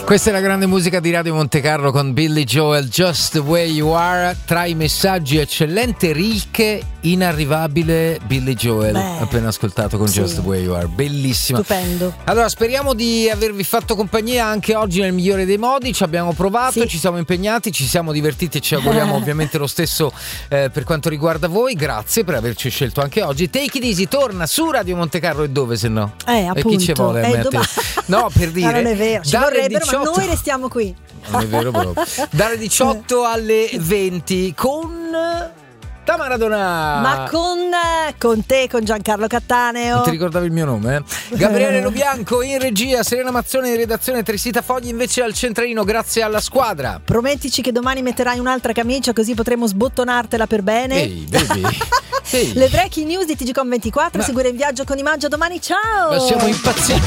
Questa è la grande musica di Radio Monte Carlo con Billy Joel, Just the Way You Are. Tra i messaggi, eccellente Rilke, inarrivabile Billy Joel. Appena ascoltato con Just the Way You Are, bellissima. Stupendo. Allora, speriamo di avervi fatto compagnia anche oggi nel migliore dei modi. Ci abbiamo provato, ci siamo impegnati, ci siamo divertiti e ci auguriamo ovviamente lo stesso per quanto riguarda voi. Grazie per averci scelto anche oggi. Take It Easy torna su Radio Monte Carlo, e dove se no? Appunto. E chi ci vuole mettere? No, per dire. Non è vero, ci vorrebbero, 18... ma noi restiamo qui. Non è vero proprio. Dalle 18 alle 20 con Tamara Donà. Ma con te, con Giancarlo Cattaneo. Non ti ricordavi il mio nome? Gabriele Lobianco in regia, Serena Mazzone in redazione, Tresita Fogli invece al centralino. Grazie alla squadra. Promettici che domani metterai un'altra camicia, così potremo sbottonartela per bene. Ehi, baby. Ehi. Le breaking news di TGcom24. Seguire in viaggio con Imaggio domani. Ciao. Ma siamo impazziti.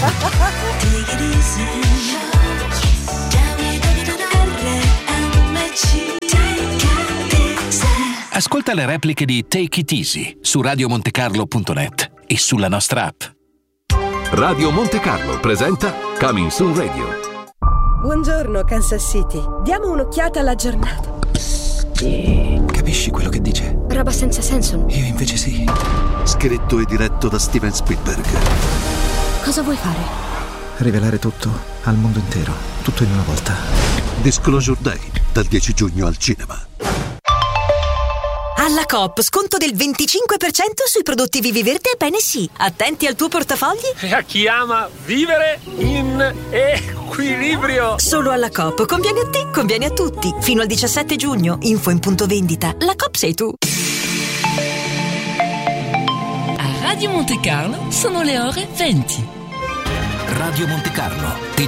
Ascolta le repliche di Take It Easy su radiomontecarlo.net e sulla nostra app. Radio Monte Carlo presenta Coming Soon Radio. Buongiorno Kansas City. Diamo un'occhiata alla giornata. Capisci quello che dice? Roba senza senso. Io invece sì. Scritto e diretto da Steven Spielberg. Cosa vuoi fare? Rivelare tutto al mondo intero, tutto in una volta. Disclosure Day, dal 10 giugno al cinema. Alla Coop, sconto del 25% sui prodotti Viviverde e PNC. Attenti al tuo portafogli. E a chi ama vivere in equilibrio. Solo alla Coop. Conviene a te, conviene a tutti. Fino al 17 giugno. Info in punto vendita. La Coop sei tu. A Radio Monte Carlo sono le ore 20. Radio Monte Carlo,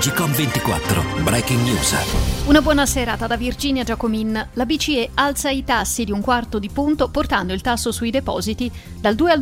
TGcom24, Breaking News. Una buona serata da Virginia Giacomin. La BCE alza i tassi di 1/4 punto, portando il tasso sui depositi dal 2 al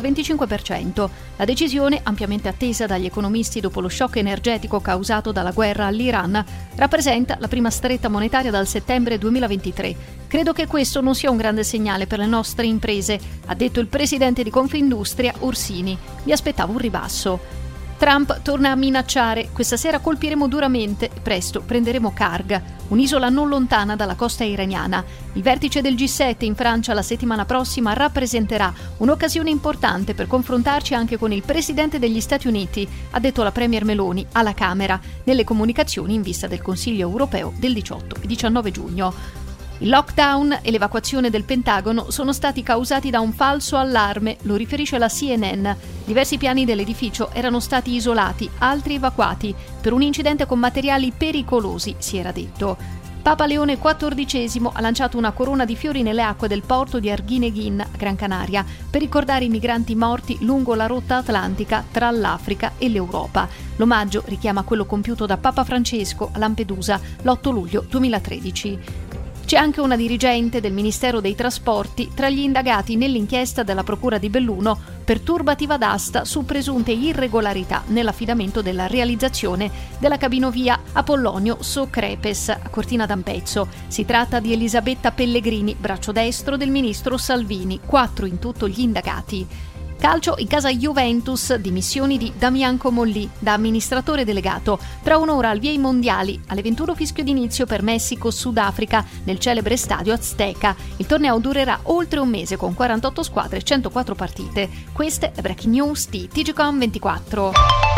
2,25%. La decisione, ampiamente attesa dagli economisti dopo lo shock energetico causato dalla guerra all'Iran, rappresenta la prima stretta monetaria dal settembre 2023. Credo che questo non sia un grande segnale per le nostre imprese, ha detto il presidente di Confindustria Ursini. Mi aspettavo un ribasso. Trump torna a minacciare: questa sera colpiremo duramente, presto prenderemo Karg, un'isola non lontana dalla costa iraniana. Il vertice del G7 in Francia la settimana prossima rappresenterà un'occasione importante per confrontarci anche con il presidente degli Stati Uniti, ha detto la premier Meloni alla Camera, nelle comunicazioni in vista del Consiglio europeo del 18 e 19 giugno. Il lockdown e l'evacuazione del Pentagono sono stati causati da un falso allarme, lo riferisce la CNN. Diversi piani dell'edificio erano stati isolati, altri evacuati, per un incidente con materiali pericolosi, si era detto. Papa Leone XIV ha lanciato una corona di fiori nelle acque del porto di Arguineguín, Gran Canaria, per ricordare i migranti morti lungo la rotta atlantica tra l'Africa e l'Europa. L'omaggio richiama quello compiuto da Papa Francesco a Lampedusa l'8 luglio 2013. C'è anche una dirigente del Ministero dei Trasporti tra gli indagati nell'inchiesta della Procura di Belluno per turbativa d'asta su presunte irregolarità nell'affidamento della realizzazione della cabinovia Apollonio-So-Crepes a Cortina d'Ampezzo. Si tratta di Elisabetta Pellegrini, braccio destro del ministro Salvini, 4 in tutto gli indagati. Calcio in casa Juventus, dimissioni di Damian Comolli da amministratore delegato. Tra un'ora al via ai mondiali, alle 21 fischio d'inizio per Messico-Sudafrica nel celebre stadio Azteca. Il torneo durerà oltre un mese con 48 squadre e 104 partite. Queste è Breaking News di TGcom24.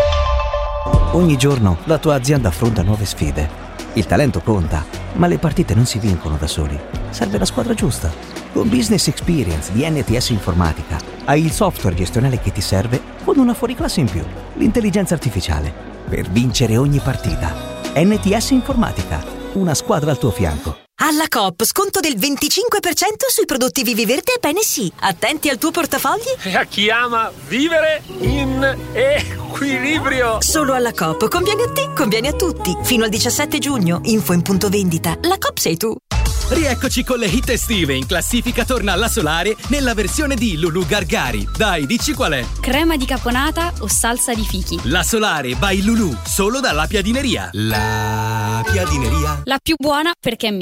Ogni giorno la tua azienda affronta nuove sfide. Il talento conta, ma le partite non si vincono da soli. Serve la squadra giusta. Con Business Experience di NTS Informatica hai il software gestionale che ti serve con una fuoriclasse in più, l'intelligenza artificiale, per vincere ogni partita. NTS Informatica, una squadra al tuo fianco. Alla Coop, sconto del 25% sui prodotti Viviverde e PNC. Attenti al tuo portafogli. E a chi ama vivere in equilibrio. Solo alla Coop. Conviene a te, conviene a tutti. Fino al 17 giugno. Info in punto vendita. La Coop sei tu. Rieccoci con le hit estive. In classifica torna la Solare nella versione di Lulu Gargari. Dai, dici qual è? Crema di caponata o salsa di fichi? La Solare by Lulu, solo dalla Piadineria. La Piadineria. La più buona perché è mia.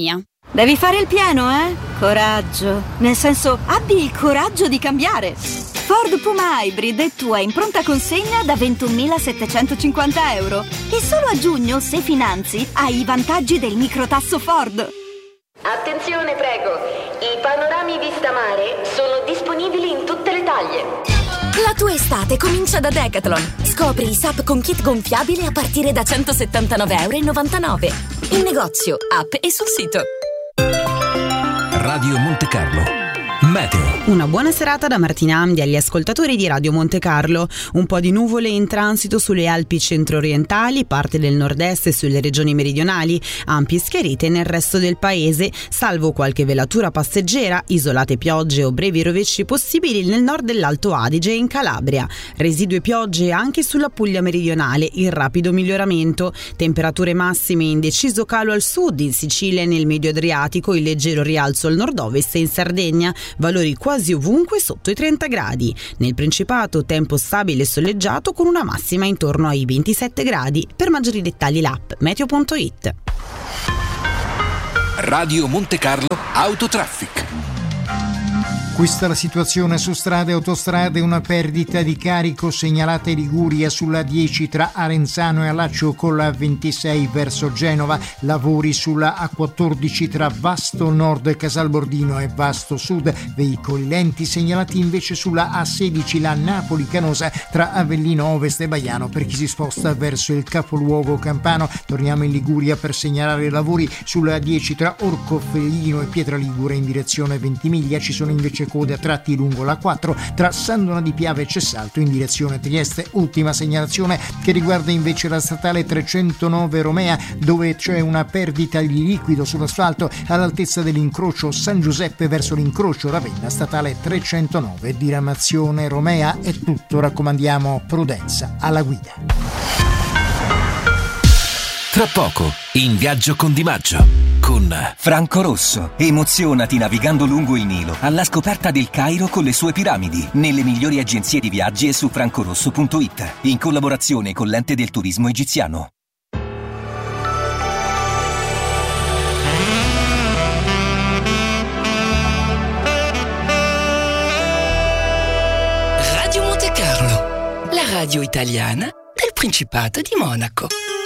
Devi fare il pieno, Coraggio. Nel senso, abbi il coraggio di cambiare. Ford Puma Hybrid è tua in pronta consegna da 21.750 euro. E solo a giugno, se finanzi, hai i vantaggi del microtasso Ford. Attenzione, prego. I panorami vista mare sono disponibili in tutte le taglie. La tua estate comincia da Decathlon. Scopri i SUP con kit gonfiabile a partire da 179,99 euro. In negozio, app e sul sito. Radio Monte Carlo. Meteo. Una buona serata da Martina Amdi agli ascoltatori di Radio Monte Carlo. Un po' di nuvole in transito sulle Alpi centro-orientali, parte del nord-est e sulle regioni meridionali, ampie schiarite nel resto del paese, salvo qualche velatura passeggera, isolate piogge o brevi rovesci possibili nel nord dell'Alto Adige e in Calabria. Residue piogge anche sulla Puglia meridionale, in rapido miglioramento. Temperature massime in deciso calo al sud, in Sicilia e nel medio Adriatico, in leggero rialzo al nord-ovest e in Sardegna, valori quasi ovunque sotto i 30 gradi. Nel Principato tempo stabile e soleggiato con una massima intorno ai 27 gradi. Per maggiori dettagli l'app meteo.it. Radio Monte Carlo Autotraffic. Questa la situazione su strade e autostrade, una perdita di carico segnalata in Liguria sulla 10 tra Arenzano e Allaccio con la 26 verso Genova, lavori sulla A14 tra Vasto Nord Casalbordino e Vasto Sud, veicoli lenti segnalati invece sulla A16 la Napoli Canosa tra Avellino Ovest e Baiano per chi si sposta verso il capoluogo campano. Torniamo in Liguria per segnalare lavori sulla 10 tra Orcofelino e Pietraligure in direzione Ventimiglia, ci sono invece code a tratti lungo la 4 tra Sandona di Piave e Cessalto in direzione Trieste. Ultima segnalazione che riguarda invece la statale 309 Romea, dove c'è una perdita di liquido sull'asfalto all'altezza dell'incrocio San Giuseppe verso l'incrocio Ravenna. Statale 309 diramazione Romea. È tutto, raccomandiamo prudenza alla guida. Tra poco, in viaggio con Di Maggio. Con Franco Rosso, emozionati navigando lungo il Nilo alla scoperta del Cairo con le sue piramidi, nelle migliori agenzie di viaggi e su francorosso.it, in collaborazione con l'Ente del Turismo Egiziano. Radio Monte Carlo, la radio italiana del Principato di Monaco.